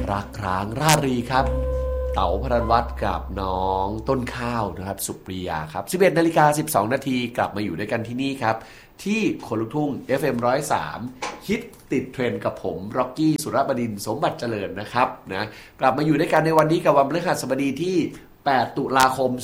รักร้างร่ารีครับเต๋าพรัญวัฒน์กับน้องต้นข้าวนะครับสุปรียาครับ 11:12 นาทีกลับมาอยู่ด้วยกันที่นี่ครับที่คนลุกทุ่ง FM 103ฮิตติดเทรนด์กับผมร็อกกี้สุรบดินทร์สมบัติเจริญนะครับนะกลับมาอยู่ด้วยกันในวันนี้กับวันพฤหัสบดีที่8 ตุลาคม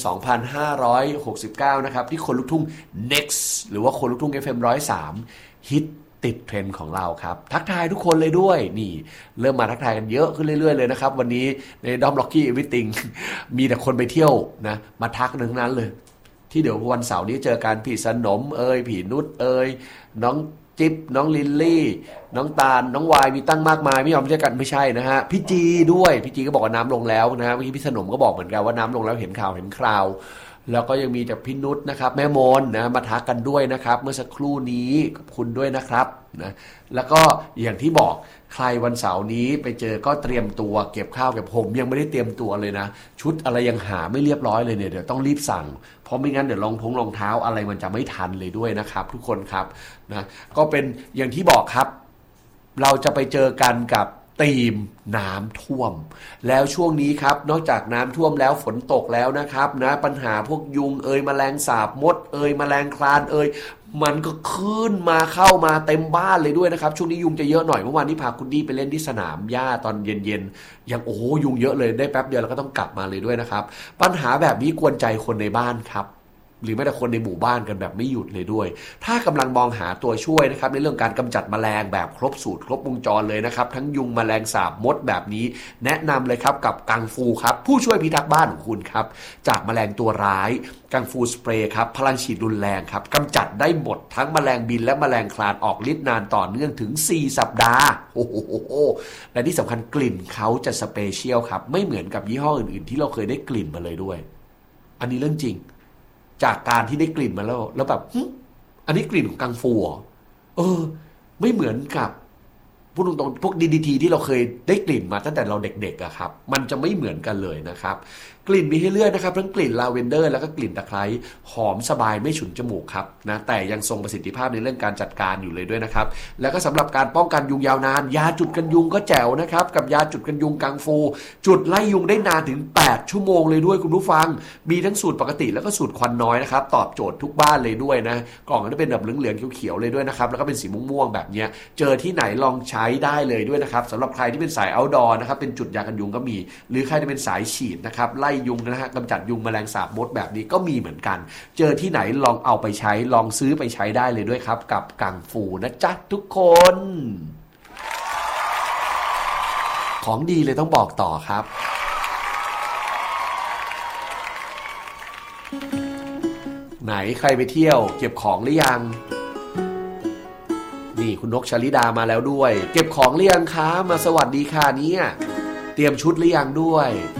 2569นะครับที่คนลุกทุ่ง Next หรือว่าคนลุกทุ่ง FM 103ฮิตติดเทรนด์ของเราครับทักทายทุกคนเลยด้วยนี่เริ่มมาทักทายกันเยอะขึ้นเรื่อยๆเลยนะครับวันนี้ในดอมล็อกกี้อีวิตติงมีแต่คนไปเที่ยวนะมาทักทั้งนั้นเลยที่เดี๋ยววันเสาร์นี้เจอกันพี่สนมพี่นุชน้องจิ๊บน้องลิลลี่น้องตาลน้องวายมีตั้งมากมายไม่ยอมเจอกันไม่ใช่นะฮะพี่จีด้วยพี่จีก็บอกว่าน้ำลงแล้วนะเมื่อกี้พี่สนมก็บอกเหมือนกันว่าน้ำลงแล้วเห็นข่าวเห็นคราวแล้วก็ยังมีจากพี่นุชนะครับแม่โมนนะมาทักกันด้วยนะครับเมื่อสักครู่นี้ขอบคุณด้วยนะครับนะแล้วก็อย่างที่บอกใครวันเสาร์นี้ไปเจอก็เตรียมตัวเก็บข้าวเก็บผมยังไม่ได้เตรียมตัวเลยนะชุดอะไรยังหาไม่เรียบร้อยเลยเนี่ยเดี๋ยวต้องรีบสั่งเพราะไม่งั้นเดี๋ยวรองเท้าอะไรมันจะไม่ทันเลยด้วยนะครับทุกคนครับนะก็เป็นอย่างที่บอกครับเราจะไปเจอกันกับธีมน้ำท่วมแล้วช่วงนี้ครับนอกจากน้ำท่วมแล้วฝนตกแล้วนะครับนะปัญหาพวกยุงแมลงสาบมดแมลงคลานมันก็ขึ้นมาเข้ามาเต็มบ้านเลยด้วยนะครับช่วงนี้ยุงจะเยอะหน่อยเมื่อวานนี้พาคุณดี้ไปเล่นที่สนามหญ้าตอนเย็นๆยังยุงเยอะเลยได้แป๊บเดียวแล้วก็ต้องกลับมาเลยด้วยนะครับปัญหาแบบนี้กวนใจคนในบ้านครับหรือแม้แต่คนในหมู่บ้านกันแบบไม่หยุดเลยด้วยถ้ากำลังมองหาตัวช่วยนะครับในเรื่องการกำจัดแมลงแบบครบสูตรครบวงจรเลยนะครับทั้งยุงแมลงสาบมดแบบนี้แนะนำเลยครับกับกังฟูครับผู้ช่วยพิทักษ์บ้านของคุณครับจากแมลงตัวร้ายกังฟูสเปรย์ครับพลังฉีดรุนแรงครับกำจัดได้หมดทั้งแมลงบินและแมลงคลานออกฤทธิ์นานต่อเนื่องถึง4สัปดาห์โอ้โหและที่สำคัญกลิ่นเขาจะสเปเชียลครับไม่เหมือนกับยี่ห้ออื่นๆที่เราเคยได้กลิ่นมาเลยด้วยอันนี้เรื่องจริงจากการที่ได้กลิ่นมาแล้วแบบอันนี้กลิ่นของกังฟูไม่เหมือนกับพูดตรงๆพวก DDT ที่เราเคยได้กลิ่นมาตั้งแต่เราเด็กๆอะครับมันจะไม่เหมือนกันเลยนะครับกลิ่นมีให้เลือกนะครับทั้งกลิ่นลาเวนเดอร์แล้วก็กลิ่นตะไคร้หอมสบายไม่ฉุนจมูกครับนะแต่ยังทรงประสิทธิภาพในเรื่องการจัดการอยู่เลยด้วยนะครับแล้วก็สำหรับการป้องกันยุงยาวนานยาจุดกันยุงก็แจ๋วนะครับกับยาจุดกันยุงกังฟูจุดไล่ยุงได้นานถึง8ชั่วโมงเลยด้วยคุณผู้ฟังมีทั้งสูตรปกติแล้วก็สูตรควันน้อยนะครับตอบโจทย์ทุกบ้านเลยด้วยนะกล่องก็เป็นแบบเหลืองๆเขียวๆเลยด้วยนะครับแล้วก็เป็นสีม่วงๆแบบนี้เจอที่ไหนลองใช้ได้เลยด้วยนะครับสำหรับใครที่เป็นสายเอาท์ดอร์นะครับเป็นจุดยากันยุงก็มีหรือใครที่เป็นสายฉีดนะครับไล่ยุงนะฮะกำจัดยุงแมลงสาบมดแบบนี้ก็มีเหมือนกันเจอที่ไหนลองเอาไปใช้ลองซื้อไปใช้ได้เลยด้วยครับกับกังฟูนะจ๊ะทุกคนของดีเลยต้องบอกต่อครับไหนใครไปเที่ยวเก็บของหรือยังนี่คุณนกชลิดามาแล้วด้วยเก็บของหรือยังคะมาสวัสดีค่ะเนี่ยเตรียมชุดหรือยังด้วย